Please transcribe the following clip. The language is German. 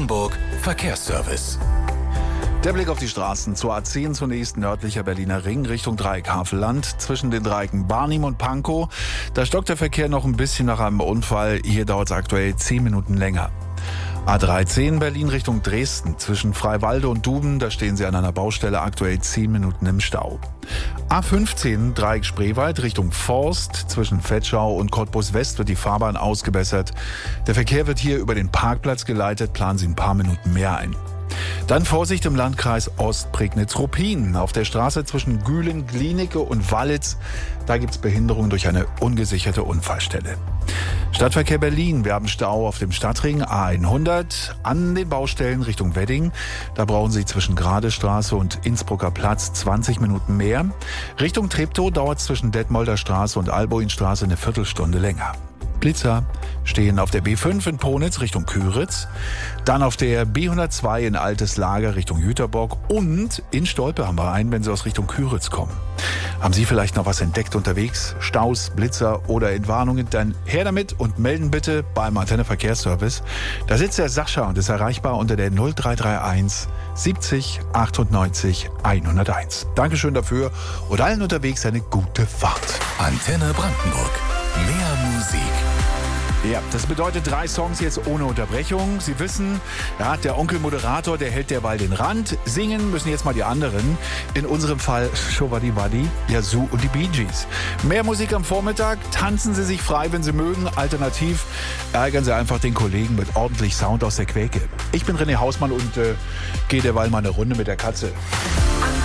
Brandenburg Verkehrsservice. Der Blick auf die Straßen zur A10 zunächst nördlicher Berliner Ring Richtung Dreieck Havelland. Zwischen den Dreiecken Barnim und Pankow. Da stockt der Verkehr noch ein bisschen nach einem Unfall. Hier dauert es aktuell 10 Minuten länger. A13 Berlin Richtung Dresden. Zwischen Freiwalde und Duben, da stehen sie an einer Baustelle aktuell 10 Minuten im Stau. A15 Dreieck Spreewald Richtung Forst. Zwischen Vetschau und Cottbus West wird die Fahrbahn ausgebessert. Der Verkehr wird hier über den Parkplatz geleitet. Planen Sie ein paar Minuten mehr ein. Dann Vorsicht im Landkreis Ostprignitz-Ruppin. Auf der Straße zwischen Gülen, Glienicke und Wallitz, da gibt's Behinderungen durch eine ungesicherte Unfallstelle. Stadtverkehr Berlin. Wir haben Stau auf dem Stadtring A100 an den Baustellen Richtung Wedding. Da brauchen Sie zwischen Gradestraße und Innsbrucker Platz 20 Minuten mehr. Richtung Treptow dauert es zwischen Detmolder Straße und Alboinstraße eine Viertelstunde länger. Blitzer stehen auf der B5 in Ponitz Richtung Küritz, dann auf der B102 in Altes Lager Richtung Jüterbock und in Stolpe haben wir einen, wenn Sie aus Richtung Küritz kommen. Haben Sie vielleicht noch was entdeckt unterwegs? Staus, Blitzer oder Entwarnungen? Dann her damit und melden bitte beim Antenne Verkehrsservice. Da sitzt der Sascha und ist erreichbar unter der 0331 70 98 101. Dankeschön dafür und allen unterwegs eine gute Fahrt. Antenne Brandenburg. Mehr Musik. Ja, das bedeutet 3 Songs jetzt ohne Unterbrechung. Sie wissen, ja, der Onkel Moderator, der hält derweil den Rand. Singen müssen jetzt mal die anderen. In unserem Fall Shovadi Wadi, Yazoo und die Bee Gees. Mehr Musik am Vormittag. Tanzen Sie sich frei, wenn Sie mögen. Alternativ ärgern Sie einfach den Kollegen mit ordentlich Sound aus der Quäke. Ich bin René Hausmann und gehe derweil mal eine Runde mit der Katze.